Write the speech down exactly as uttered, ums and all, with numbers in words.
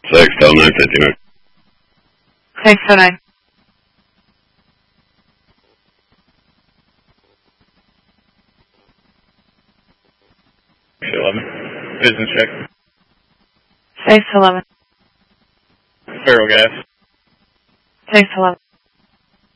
Six, tell nine fifty-nine. Six oh nine. eleven. Business check. Six eleven. Feral gas. Six eleven.